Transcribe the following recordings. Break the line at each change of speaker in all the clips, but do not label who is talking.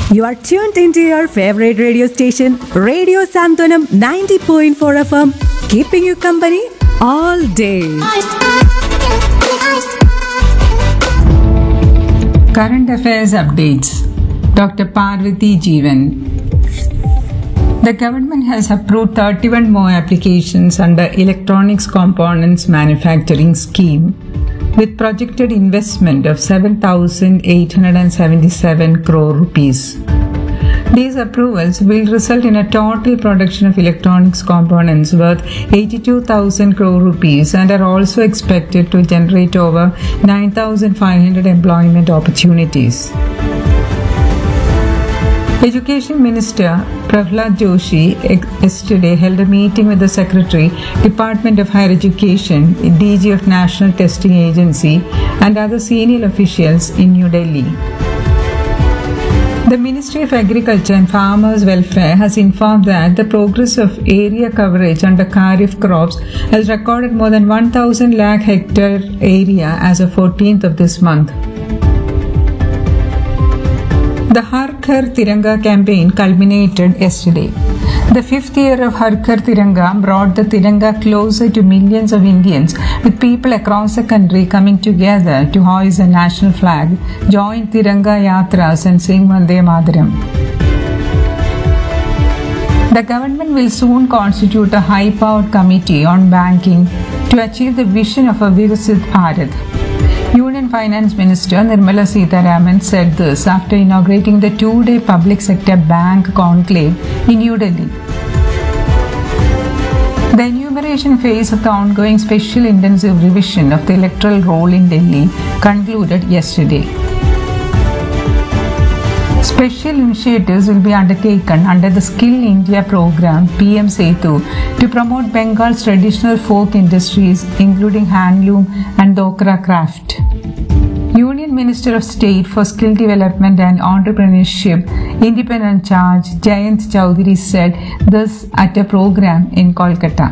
You are tuned into your favorite radio station, Radio Santanam 90.4 FM, keeping you company all day.
Current Affairs Updates. Dr. Parvati Jeevan. The government has approved 31 more applications under Electronics Components Manufacturing Scheme with projected investment of 7,877 crore rupees. These approvals will result in a total production of electronics components worth 82,000 crore rupees and are also expected to generate over 9,500 employment opportunities. Education Minister Prahlad Joshi yesterday held a meeting with the Secretary, Department of Higher Education, DG of National Testing Agency, and other senior officials in New Delhi. The Ministry of Agriculture and Farmers' Welfare has informed that the progress of area coverage under Kharif crops has recorded more than 1,000 lakh hectare area as of 14th of this month. The Har Ghar Tiranga campaign culminated yesterday. The fifth year of Har Ghar Tiranga brought the Tiranga closer to millions of Indians, with people across the country coming together to hoist the national flag, join Tiranga Yatras and sing Vande Mataram. The government will soon constitute a high-powered committee on banking to achieve the vision of a Viksit Bharat. Union Finance Minister Nirmala Sitharaman said this after inaugurating the two-day public sector bank conclave in New Delhi. The enumeration phase of the ongoing special intensive revision of the electoral roll in Delhi concluded yesterday. Special initiatives will be undertaken under the Skill India program PM Setu to promote Bengal's traditional folk industries including handloom and Dokra craft. Union Minister of State for Skill Development and Entrepreneurship, Independent Charge Jayant Chowdhury said this at a program in Kolkata.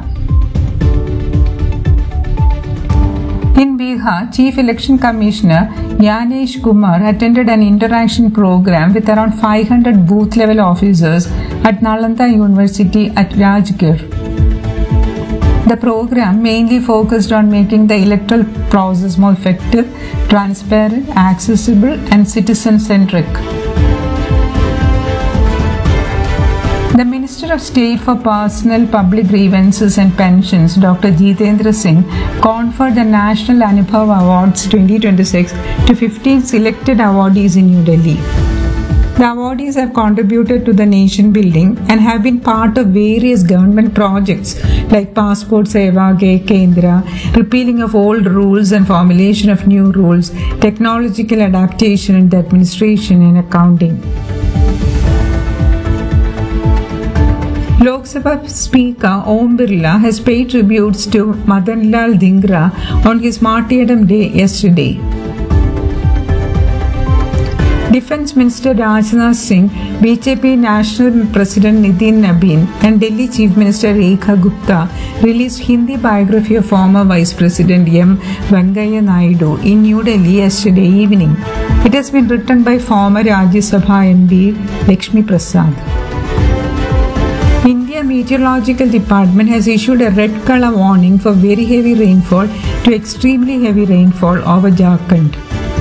In Bihar, Chief Election Commissioner Yanesh Kumar attended an interaction program with around 500 booth-level officers at Nalanda University at Rajgir. The program mainly focused on making the electoral process more effective, transparent, accessible, and citizen-centric. The Minister of State for Personal Public Grievances and Pensions, Dr. Jitendra Singh, conferred the National Anubhav Awards 2026 to 15 selected awardees in New Delhi. The awardees have contributed to the nation building and have been part of various government projects like Passport Seva Kendra, repealing of old rules and formulation of new rules, technological adaptation in the administration and accounting. Lok Sabha Speaker Om Birla has paid tributes to Madan Lal Dhingra on his martyrdom day yesterday. Defence Minister Rajnath Singh, BJP National President Nitin Nabin and Delhi Chief Minister Rekha Gupta released Hindi biography of former Vice President M. Venkaiah Naidu in New Delhi yesterday evening. It has been written by former Rajya Sabha MP Lakshmi Prasad. India Meteorological Department has issued a red color warning for very heavy rainfall to extremely heavy rainfall over Jharkhand.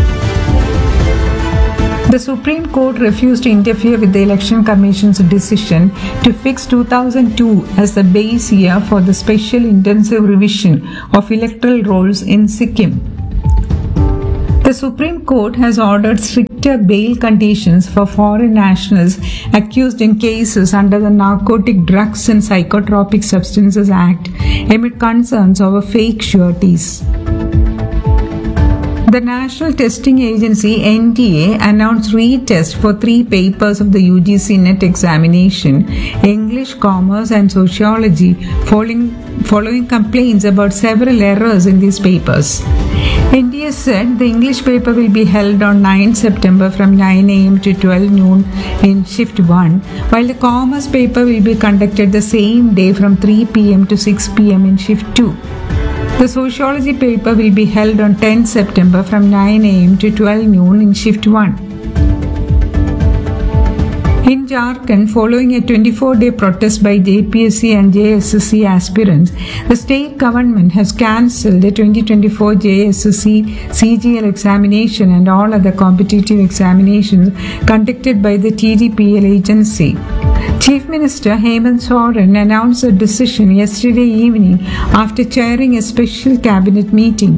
The Supreme Court refused to interfere with the Election Commission's decision to fix 2002 as the base year for the special intensive revision of electoral rolls in Sikkim. The Supreme Court has ordered stricter bail conditions for foreign nationals accused in cases under the Narcotic Drugs and Psychotropic Substances Act amid concerns over fake sureties. The National Testing Agency (NTA) announced retest for 3 papers of the UGC NET examination, English, Commerce and Sociology, following complaints about several errors in these papers. NTA said the English paper will be held on 9 September from 9 am to 12 noon in Shift 1, while the Commerce paper will be conducted the same day from 3 pm to 6 pm in Shift 2. The Sociology paper will be held on 10 September from 9 am to 12 noon in Shift 1. In Jharkhand, following a 24-day protest by JPSC and JSSC aspirants, the state government has cancelled the 2024 JSSC CGL examination and all other competitive examinations conducted by the TDPL agency. Chief Minister Hemant Soren announced the decision yesterday evening after chairing a special cabinet meeting.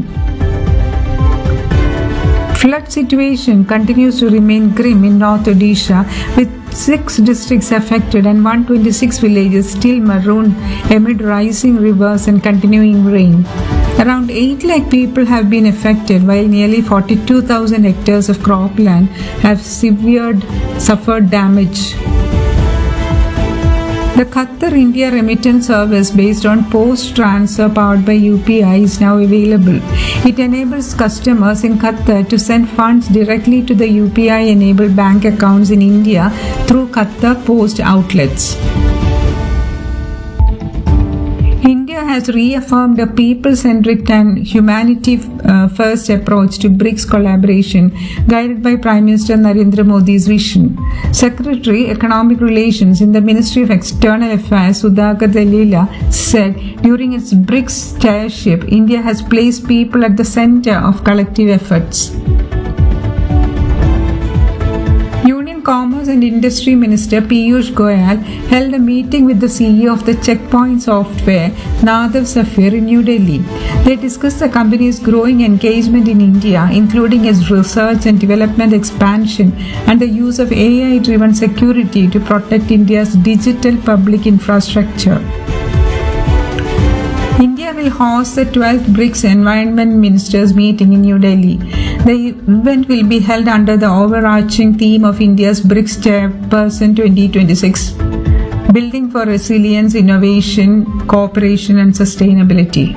Flood situation continues to remain grim in North Odisha, with 6 districts affected and 126 villages still marooned amid rising rivers and continuing rain. Around 8 lakh people have been affected, while nearly 42,000 hectares of cropland have suffered damage. The Qatar-India remittance service based on post transfer powered by UPI is now available. It enables customers in Qatar to send funds directly to the UPI-enabled bank accounts in India through Qatar Post outlets. India has reaffirmed a people-centric and humanity-first approach to BRICS collaboration, guided by Prime Minister Narendra Modi's vision. Secretary Economic Relations in the Ministry of External Affairs, Sudhakar Dalila, said during its BRICS chairship, India has placed people at the center of collective efforts. Union Commerce and Industry Minister Piyush Goyal held a meeting with the CEO of the Checkpoint Software, Nadav Safir, in New Delhi. They discussed the company's growing engagement in India, including its research and development expansion and the use of AI-driven security to protect India's digital public infrastructure. India will host the 12th BRICS Environment Ministers meeting in New Delhi. The event will be held under the overarching theme of India's BRICS Chairperson 2026, Building for Resilience, Innovation, Cooperation and Sustainability.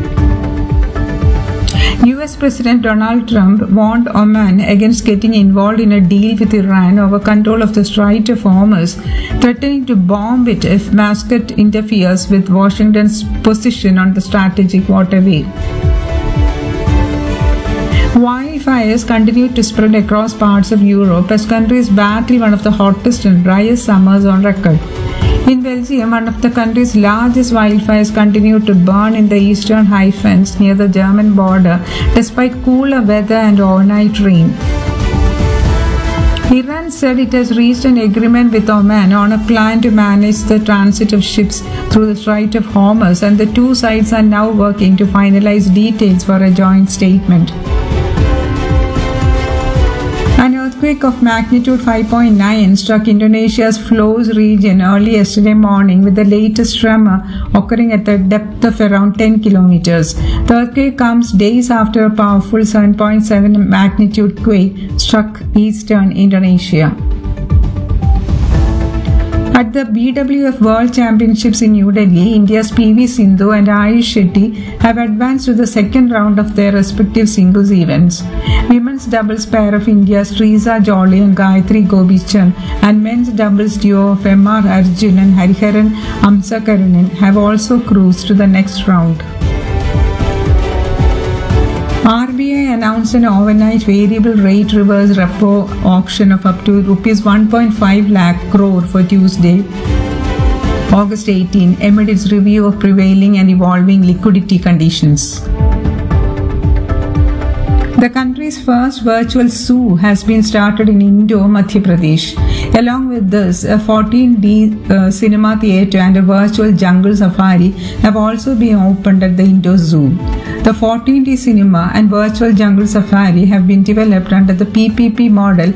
US President Donald Trump warned Oman against getting involved in a deal with Iran over control of the Strait of Hormuz, threatening to bomb it if Muscat interferes with Washington's position on the strategic waterway. Wildfires continue to spread across parts of Europe as countries battle one of the hottest and driest summers on record. In Belgium, one of the country's largest wildfires continue to burn in the eastern Highlands near the German border, despite cooler weather and overnight rain. Iran said it has reached an agreement with Oman on a plan to manage the transit of ships through the Strait of Hormuz, and the two sides are now working to finalize details for a joint statement. An earthquake of magnitude 5.9 struck Indonesia's Flores region early yesterday morning, with the latest tremor occurring at a depth of around 10 kilometers. The earthquake comes days after a powerful 7.7 magnitude quake struck eastern Indonesia. At the BWF World Championships in New Delhi, India's PV Sindhu and Ayush Shetty have advanced to the second round of their respective singles events. Women's doubles pair of India's Sriza Jolly and Gayatri Gobichan and men's doubles duo of MR Arjun and Hariharan Amsakarunan have also cruised to the next round. RBI announced an overnight variable rate reverse repo auction of up to Rs 1.5 lakh crore for Tuesday, August 18, amid its review of prevailing and evolving liquidity conditions. The country's first virtual zoo has been started in Indore, Madhya Pradesh. Along with this, a 14D cinema theatre and a virtual jungle safari have also been opened at the Indore Zoo. The 14D cinema and virtual jungle safari have been developed under the PPP model